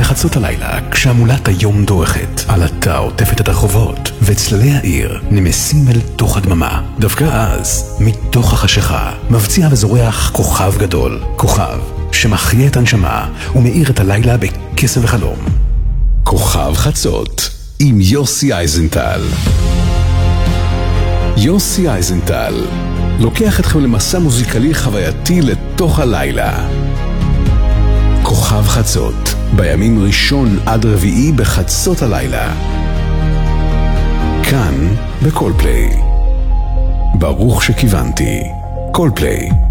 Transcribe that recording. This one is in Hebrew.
בחצות הלילה, כשהמולת היום דורכת, עלתה עוטפת את הרחובות, וצללי העיר נמסים אל תוך הדממה. דווקא אז, מתוך החשיכה, מבציע וזורח כוכב גדול. כוכב שמחיה את הנשמה ומאיר את הלילה בקסם וחלום. כוכב חצות עם יוסי אייזנטל. יוסי אייזנטל לוקח אתכם למסע מוזיקלי חווייתי לתוך הלילה. כוכב חצות, בימים ראשון עד רביעי בחצות הלילה. כאן בקולפליי. ברוך שכיוונתי. קולפליי.